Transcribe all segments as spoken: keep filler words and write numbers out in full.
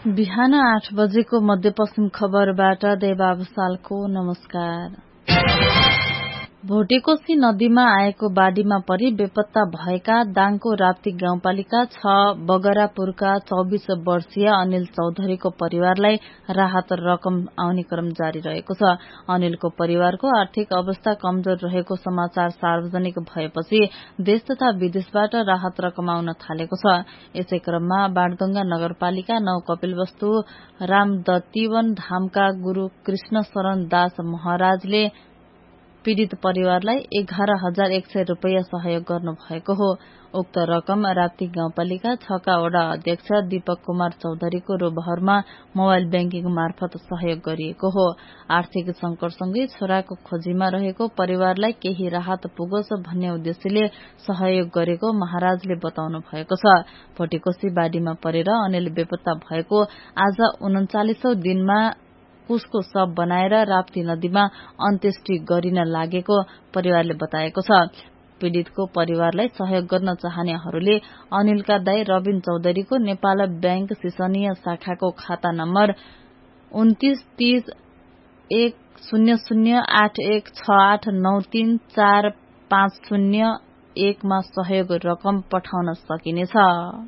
बिहान आठ बजेको मध्यपश्चिम खबरबाट देवावसालको नमस्कार। भोटेकोशी नदीमा आएको बाढ़ीमा परि बेपत्ता भएका दाङको राप्ती गाउँपालिका छ बगरापुरका चौबीस वर्षीय अनिल चौधरीको परिवारलाई राहत रकम आउने क्रम जारी रहेको छ। अनिलको परिवारको आर्थिक अवस्था कमजोर रहेको समाचार सार्वजनिक भएपछि देश तथा विदेशबाट राहत रकम आउन थालेको छ। यसै क्रममा बाणगंगा नगरपालिका नौ कपिलवस्तु रामदत्तीवन धामका गुरू कृष्ण शरण दास महाराजले पीड़ित परिवारलाई एघार हजार एक सय रूपियाँ सहयोग गर्नु भएको हो। उक्त रकम राप्ती गाउँपालिका छका वडा अध्यक्ष दीपक कुमार चौधरीको रोबहरमा मोबाइल ब्याङ्किङ मार्फत सहयोग गरिएको हो। आर्थिक संकटसँगै छोराको खोजीमा रहेको परिवारलाई केही राहत पुगोस् भन्ने उद्देश्यले सहयोग गरेको महाराजले बताउनु भएको छ। भोटेकोशी बाढ़ीमा परेर अनिल बेपत्ता भएको आज उन्चालिसौं दिनमा उसको शव बनाएर राप्ती नदीमा अन्त्येष्टि गरिन लागेको परिवारले बताएको छ। पीड़ितको परिवारलाई सहयोग गर्न चाहनेहरूले अनिलका दाई रबिन चौधरीको नेपाल बैंक सिसनीय शाखाको खाता नम्बर उन्तीस तीस एक शून्य शून्य आठ एक छ आठ नौ तीन चार पाँच शून्य एकमा सहयोग रकम पठाउन सकिनेछ।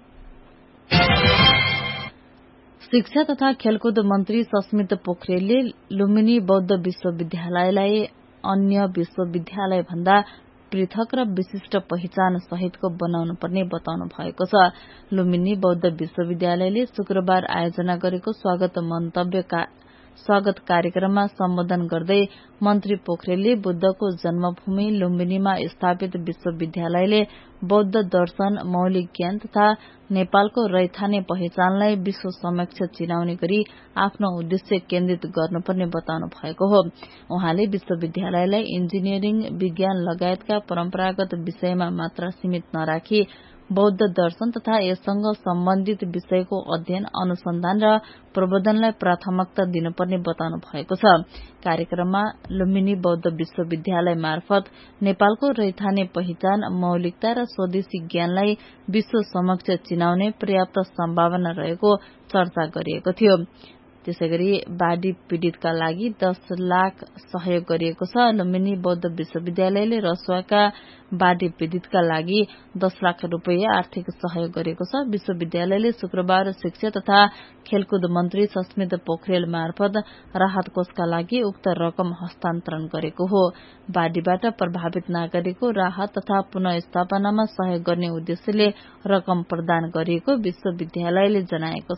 शिक्षा तथा खेलकुद मन्त्री सस्मित पोखरेलले लुम्बिनी बौद्ध विश्वविद्यालयलाई अन्य विश्वविद्यालय भन्दा पृथक र विशिष्ट पहिचान सहितको बनाउनु पर्ने बताउनु भएको छ। लुम्बिनी बौद्ध विश्वविद्यालयले शुक्रबार आयोजना गरेको स्वागत मन्तव्य का स्वागत कार्यक्रममा सम्बोधन गर्दै मन्त्री पोखरेलले बुद्धको जन्मभूमि लुम्बिनीमा स्थापित विश्वविद्यालयले बौद्ध दर्शन, मौलिक ज्ञान तथा नेपालको रैथाने पहिचानलाई विश्व समक्ष चिनाउने गरी आफ्नो उद्देश्य केन्द्रित गर्नुपर्ने बताउनु भएको हो। उहाँले विश्वविद्यालयलाई इन्जिनियरिङ, विज्ञान लगायतका परम्परागत विषयमा मात्र सीमित नराखी बौद्ध दर्शन तथा यससँग सम्बन्धित विषयको अध्ययन, अनुसन्धान र प्रबोधनलाई प्राथमिकता दिनुपर्ने बताउनु भएको छ। कार्यक्रममा लुम्बिनी बौद्ध विश्वविद्यालय मार्फत नेपालको रैथाने पहिचान, मौलिकता र स्वदेशी ज्ञानलाई विश्व समक्ष चिनाउने पर्याप्त सम्भावना रहेको चर्चा गरिएको थियो। त्यसैगरी बाढ़ी पीड़ितका लागि दस लाख सहयोग गरिएको छ। लुम्बिनी बौद्ध विश्वविद्यालयले रसुवाका बाढ़ी पीड़ितका लागि दस लाख रूपियाँ आर्थिक सहयोग गरेको छ। विश्वविद्यालयले शुक्रबार शिक्षा तथा खेलकुद मन्त्री सस्मित पोखरेल मार्फत राहत कोषका लागि उक्त रकम हस्तान्तरण गरेको हो। बाढ़ीबाट प्रभावित नागरिकको राहत तथा पुनः स्थापनामा सहयोग गर्ने उद्देश्यले रकम प्रदान गरिएको विश्वविद्यालयले जनाएको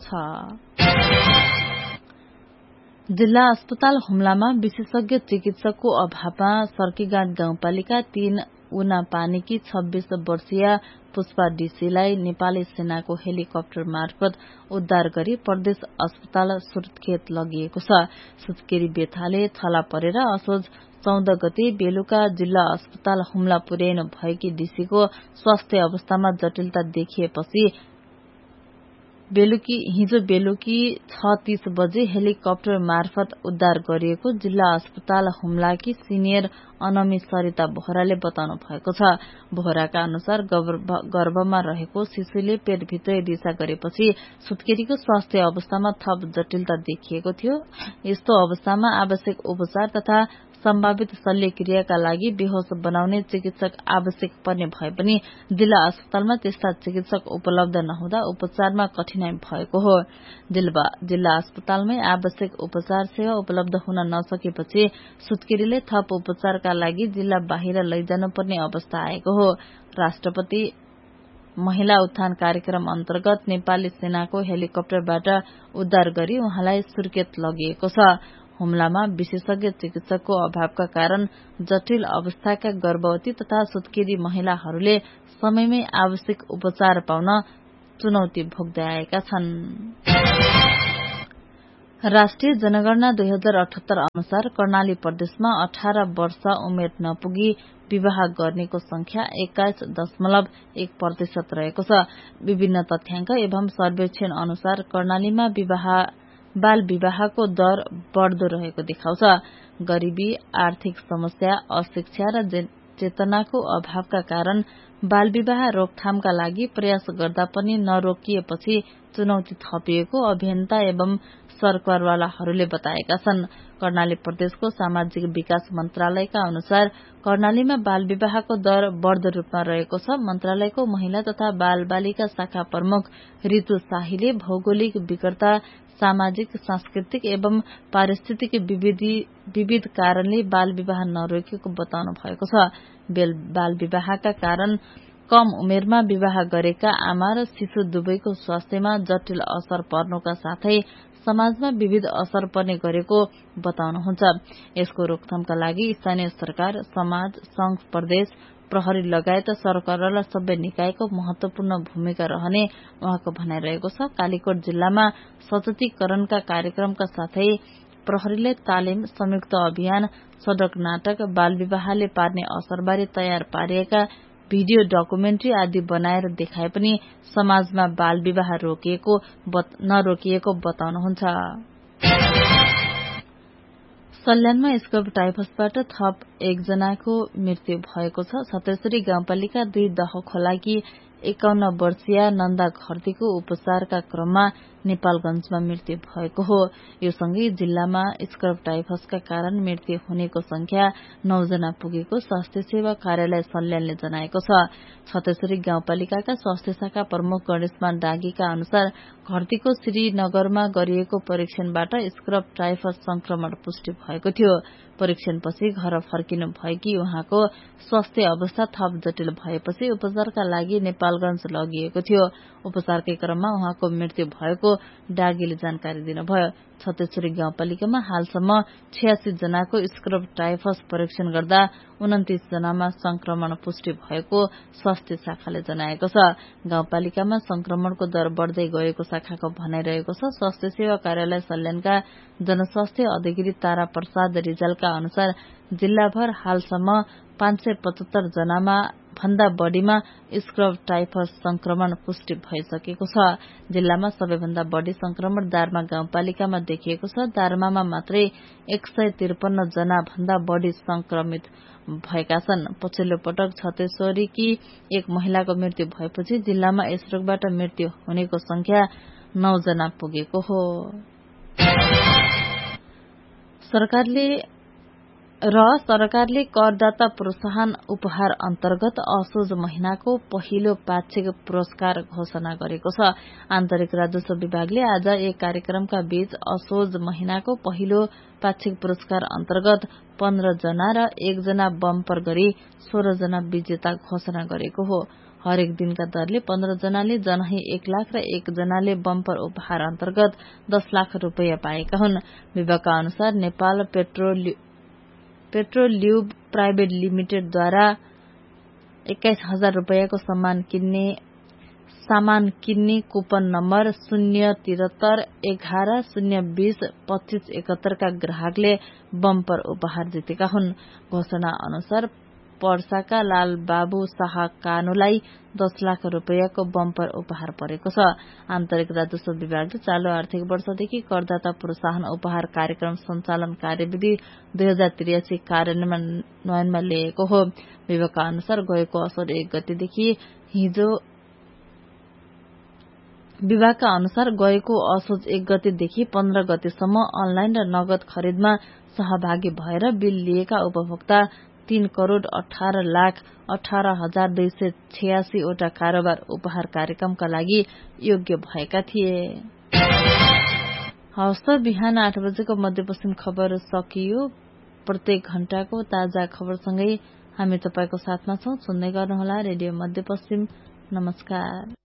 छ। जिल्ला अस्पताल हुम्लामा विशेषज्ञ चिकित्सकको अभावमा सर्कीगाँठ गाउँपालिका तीन उना पानीकी छब्बीस वर्षीय पुष्पा डीसीलाई नेपाली सेनाको हेलिकप्टर मार्फत उद्धार गरी प्रदेश अस्पताल सुर्खेत लगिएको छ। सुत्केरी बेथाले थला परेर असोज चौध गते बेलुका जिल्ला अस्पताल हुम्ला पुर्याइनु भएकी डीसीको स्वास्थ्य अवस्थामा जटिलता देखिएपछि बेलुकी हिजो बेलुकी छ तीस बजे हेलिकप्टर मार्फत उद्धार गरिएको जिल्ला अस्पताल हुम्लाकी सिनियर अनमी सरिता बोहराले बताउनु भएको छ। बोहराका अनुसार गर्भमा रहेको शिशुले पेटभित्रै दिशा गरेपछि सुत्केरीको स्वास्थ्य अवस्थामा थप जटिलता देखिएको थियो। यस्तो अवस्थामा आवश्यक उपचार तथा सम्भावित शल्यक्रियाका लागि बेहोस बनाउने चिकित्सक आवश्यक पर्ने भए पनि जिल्ला अस्पतालमा त्यस्ता चिकित्सक उपलब्ध नहुँदा उपचारमा कठिनाई भएको हो। जिल्ला अस्पतालमै आवश्यक उपचार सेवा उपलब्ध हुन नसकेपछि सुत्केरीले थप उपचारका लागि जिल्ला बाहिर लैजानुपर्ने अवस्था आएको हो। राष्ट्रपति महिला उत्थान कार्यक्रम अन्तर्गत नेपाली सेनाको हेलिकप्टरबाट उद्धार गरी उहाँलाई सुर्खेत लगिएको छ। हुम्लामा विशेषज्ञ चिकित्सकको अभावका कारण जटिल अवस्थाका गर्भवती तथा सुत्केरी महिलाहरूले समयमै आवश्यक उपचार पाउन चुनौती भोग्दै आएका छन्। राष्ट्रिय जनगणना दुई हजार अठहत्तर अनुसार कर्णाली प्रदेशमा अठार वर्ष उमेर नपुगी विवाह गर्नेको संख्या एक्काइस दशमलव एक प्रतिशत रहेको छ। विभिन्न तथ्याङ्क एवं सर्वेक्षण अनुसार कर्णालीमा विवाह बाल विवाहको दर बढ़दो रहेको देखाउँछ। गरीबी, आर्थिक समस्या, अशिक्षा र चेतनाको अभावका कारण बाल विवाह रोकथामका लागि प्रयास गर्दा पनि नरोकिएपछि चुनौती थपिएको अभियन्ता एवं सरकारवालाहरूले बताएका छन्। कर्णाली प्रदेशको सामाजिक विकास मन्त्रालयका अनुसार कर्णालीमा बाल विवाहको दर बढ़दो रूपमा रहेको छ। मन्त्रालयको महिला तथा बाल बालिका शाखा प्रमुख ऋतु शाहीले भौगोलिक विकटता, सामाजिक, सांस्कृतिक एवं पारिस्थितिक विविध कारणले बाल विवाह नरोकेको बताउनु भएको छ। बाल विवाहका कारण कम उमेरमा विवाह गरेका आमा र शिशु दुवैको स्वास्थ्यमा जटिल असर पर्नुका साथै समाजमा विविध असर पर्ने गरेको बताउनुहुन्छ। यसको रोकथामका लागि स्थानीय सरकार, समाज, संघ, प्रदेश, प्रहरी लगायत सरकार र सबै निकायको महत्वपूर्ण भूमिका रहने उहाँको भनाइरहेको छ। कालीकोट जिल्लामा सचेतीकरणका कार्यक्रमका साथै प्रहरीले तालिम, संयुक्त अभियान, सड़क नाटक, बाल विवाहले पार्ने असरबारे तयार पारिएका भिडियो डकुमेन्ट्री आदि बनाएर देखाए पनि समाजमा बाल विवाह रोकिएको नरोकिएको बताउनुहुन्छ। सल्यानमा स्कब टाइफसबाट थप एकजनाको मृत्यु भएको छ। सप्तरी गाउँपालिका दुई दहखोलाकी एकाउन्न वर्षीय नन्दा घरतीको उपचारका क्रममा नेपालगंजमा मृत्यु भएको हो। यो सँगै जिल्लामा स्कब टाइफसका कारण मृत्यु हुनेको संख्या नौ जना पुगेको स्वास्थ्य सेवा कार्यालय सल्यानले जनाएको छ। छत्तेश्वरी गाउँपालिकाका स्वास्थ्य शाखा प्रमुख गणेशमान डागीका अनुसार घरतीको श्रीनगरमा गरिएको परीक्षणबाट स्कब टाइफस संक्रमण पुष्टि भएको थियो। परीक्षणपछि घर फर्किनु भएकी उहाँको स्वास्थ्य अवस्था थप जटिल भएपछि उपचारका लागि नेपालगंज लगिएको थियो। उपचारकै क्रममा उहाँको मृत्यु भएको डागीले जानकारी दिनुभयो। छत्तेश्वरी गाउँपालिकामा हालसम्म छयासी जनाको स्क्रब टाइफस परीक्षण गर्दा उन्तिस जनामा संक्रमण पुष्टि भएको स्वास्थ्य शाखाले जनाएको छ। गाउँपालिकामा संक्रमणको दर बढ़दै गएको शाखाको भनाइरहेको छ। स्वास्थ्य सेवा कार्यालय सल्यानका जनस्वास्थ्य अधिकारी तारा प्रसाद रिजालका अनुसार जिल्लाभर हालसम्म पाँच सय पचहत्तर जनामा भन्दा बढ़ीमा स्क्रब टाइफस संक्रमण पुष्टि भइसकेको छ। जिल्लामा सबैभन्दा बढ़ी संक्रमण दार्मा गाउँपालिकामा देखिएको छ। दार्मामा मात्रै एक सय त्रिपन्न जना भन्दा बढ़ी संक्रमित भएका छन्। पछिल्लो पटक छत्तेश्वरीकी एक महिलाको मृत्यु भएपछि जिल्लामा यस रोगबाट मृत्यु हुनेको संख्या नौ जना पुगेको हो। सरकारले र सरकारले करदाता प्रोत्साहन उपहार अन्तर्गत असोज महिनाको पहिलो पाक्षिक पुरस्कार घोषणा गरेको छ। आन्तरिक राजस्व विभागले आज एक कार्यक्रमका बीच असोज महिनाको पहिलो पाक्षिक पुरस्कार अन्तर्गत पन्ध्र जना र एक जना बम्पर गरी सोह्र जना विजेता घोषणा गरेको हो। हरेक दिनका दरले पन्ध्र जनाले जनही एक लाख र एक जनाले बम्पर उपहार अन्तर्गत दस लाख रूपियाँ पाएका हुन्। विभागका अनुसार नेपाल पेट्रोल पेट्रोल्युब प्राइवेट लिमिटेडद्वारा एक्काइस हजार रूपियाँको सम्मान किन्ने सामान किन्ने कुपन नम्बर शून्य त्रिहत्तर एघार शून्य बीस पच्चीस एकहत्तरका ग्राहकले बम्पर उपहार जितेका हुन्। घोषणा अनुसार पर्साका लाल बाबु शाह कानुलाई दस लाख रूपियाँको बम्पर उपहार परेको छ। आन्तरिक राजस्व विभागले चालू आर्थिक वर्षदेखि करदाता प्रोत्साहन उपहार कार्यक्रम सञ्चालन कार्यविधि दुई हजार त्रियासी कार्यान्वयनमा लिएको हो। विभागका अनुसार गएको असोज एक गतेदेखि हिजो विभागका अनुसार गएको असोज एक गतेदेखि पन्ध्र गतेसम्म अनलाइन र नगद खरिदमा सहभागी भएर बिल लिएका उपभोक्ता तीन करोड़ अठार लाख अठार हजार दुई सय छयासी वटा कारोबार उपहार कार्यक्रमका लागि योग्य भएका थिए। हवस्, बिहान आठ बजेको मध्यपश्चिम खबर सकियो। प्रत्येक घण्टाको ताजा खबरसँगै हामी तपाईको साथमा छौं। सुन्दै गर्नुहोला रेडियो मध्यपश्चिम। नमस्कार।